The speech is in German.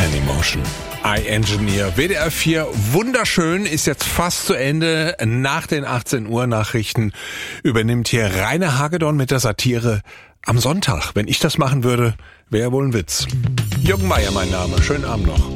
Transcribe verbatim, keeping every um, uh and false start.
Anymotion. iEngineer. W D R vier, wunderschön, ist jetzt fast zu Ende. Nach den achtzehn Uhr Nachrichten übernimmt hier Rainer Hagedorn mit der Satire am Sonntag. Wenn ich das machen würde, wäre wohl ein Witz. Jürgen Meier mein Name. Schönen Abend noch.